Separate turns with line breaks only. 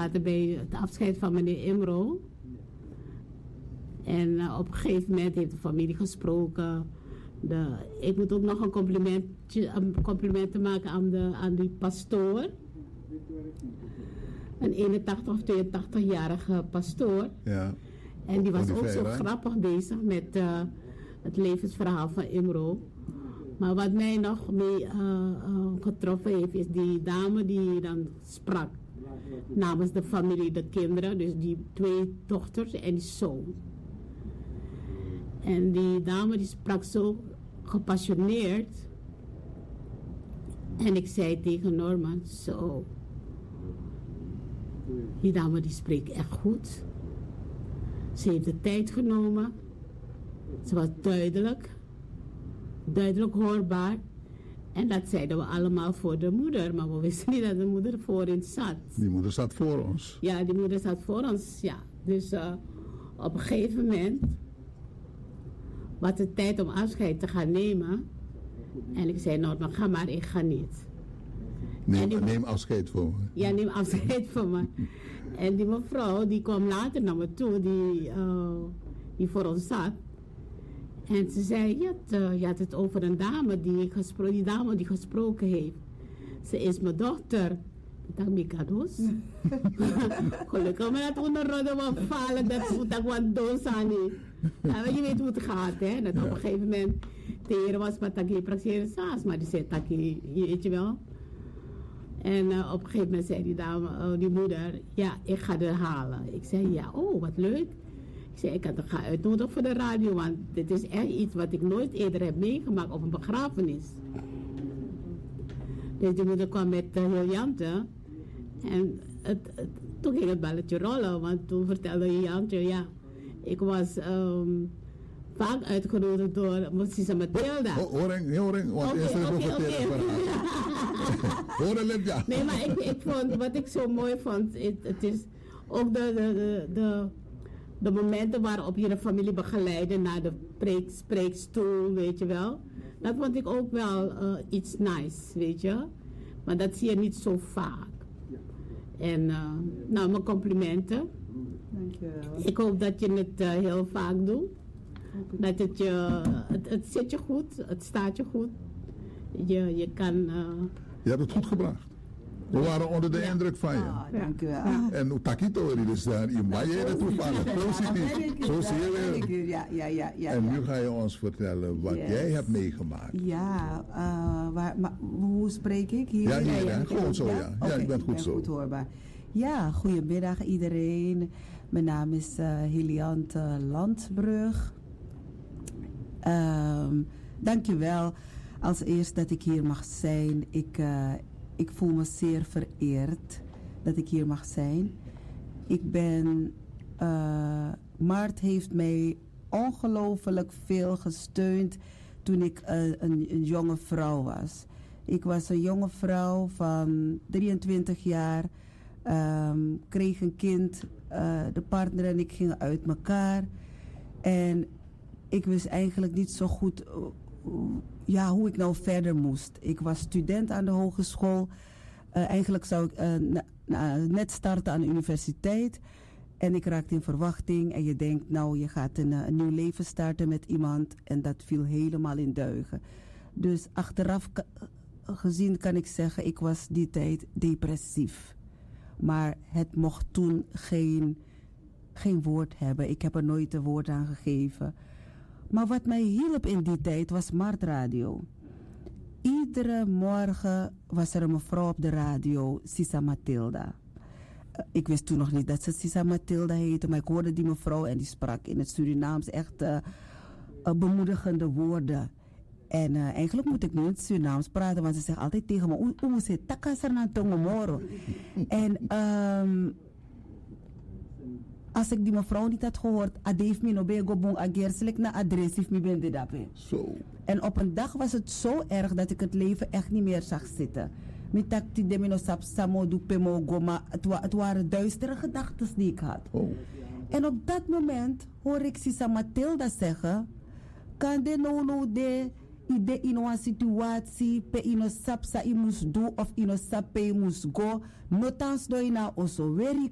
zaten bij het afscheid van meneer Imro. En op een gegeven moment heeft de familie gesproken. Ik moet ook nog een compliment maken aan die pastoor. Een 81 of 82-jarige pastoor.
Ja.
En die was ook zo grappig bezig met het levensverhaal van Imro. Maar wat mij nog mee getroffen heeft, is die dame die dan sprak. Namens de familie, de kinderen, dus die 2 dochters en die zoon. En die dame die sprak zo gepassioneerd. En ik zei tegen Norman, zo. Die dame die spreekt echt goed. Ze heeft de tijd genomen. Ze was duidelijk hoorbaar. En dat zeiden we allemaal voor de moeder. Maar we wisten niet dat de moeder voorin zat.
Die moeder zat voor ons.
Ja, die moeder zat voor ons, ja. Dus op een gegeven moment was het tijd om afscheid te gaan nemen. En ik zei, nou, ga maar, ik ga niet.
Neem afscheid voor me.
Ja, neem afscheid voor me. En die mevrouw, die kwam later naar me toe, die voor ons zat. En ze zei, je had het over een dame die gesproken heeft. Ze is mijn dochter. Ik dacht, Mikados. Gelukkig maar dat onderrodden we vallen, dat moet ik wat doos aan niet. Nou, je weet hoe het gaat, hè. Dat op een gegeven moment, de heer was met Taki praxeren saas, maar die zei, Taki, weet je wel. En op een gegeven moment zei die dame, die moeder, ja, ik ga er halen. Ik zei, ja, oh, wat leuk. Ik zei, ik had het gaan uitnodigen voor de radio, want dit is echt iets wat ik nooit eerder heb meegemaakt op een begrafenis. Dus die moeder kwam met Jante. En toen ging het balletje rollen, want toen vertelde Jante, ja, ik was vaak uitgenodigd door Mosisa Matilda.
Horen, want eerst even vertellen. Horen, ja.
Nee, maar ik vond, wat ik zo mooi vond, het is ook de momenten waarop je de familie begeleidde naar de spreekstoel, weet je wel. Dat vond ik ook wel iets nice, weet je. Maar dat zie je niet zo vaak. En nou, mijn complimenten. Dankjewel. Ik hoop dat je het heel vaak doet. Dat het zit je goed, het staat je goed. Je kan...
Je hebt het goed gebracht. We waren onder de indruk van je.
Dank u wel.
En Takito, dus daar in Bayern toevallig. Positief. Zo zie je weer.
Ja.
En nu ga je ons vertellen wat jij hebt meegemaakt.
Ja, hoe spreek ik hier?
Ja, hier, gewoon zo, ja. Ja,
Okay,
ik ben goed
zo.
zo.
Goed hoorbaar. Ja, goedemiddag iedereen. Mijn naam is Heliante Landbrug. Dank je wel als eerst dat ik hier mag zijn. Ik voel me zeer vereerd dat ik hier mag zijn. Mart heeft mij ongelooflijk veel gesteund toen ik een jonge vrouw was. Ik was een jonge vrouw van 23 jaar, kreeg een kind, de partner en ik gingen uit elkaar. En ik wist eigenlijk niet zo goed hoe ik nou verder moest. Ik was student aan de hogeschool. Eigenlijk zou ik net starten aan de universiteit. En ik raakte in verwachting. En je denkt, nou, je gaat een nieuw leven starten met iemand. En dat viel helemaal in duigen. Dus achteraf gezien kan ik zeggen, ik was die tijd depressief. Maar het mocht toen geen woord hebben. Ik heb er nooit een woord aan gegeven. Maar wat mij hielp in die tijd was Mart Radio. Iedere morgen was er een mevrouw op de radio, Sisa Matilda. Ik wist toen nog niet dat ze Sisa Matilda heette, maar ik hoorde die mevrouw en die sprak in het Surinaams echt bemoedigende woorden. En eigenlijk moet ik nu in het Surinaams praten, want ze zegt altijd tegen me, hoe moet je takasar na tongomoro? En als ik die mevrouw niet had gehoord, adeef me no bego bon agerselijk na adressief me ben de dape.
Zo.
En op een dag was het zo erg dat ik het leven echt niet meer zag zitten. Met takti de mino sap samo du pemo goma. Het waren duistere gedachten die ik had.
Oh.
En op dat moment hoor ik Sisa Matilda zeggen, kan de no de ide in een situatie pe ino sap sa imus do of ino sap pe imus go, notans do ina oso weri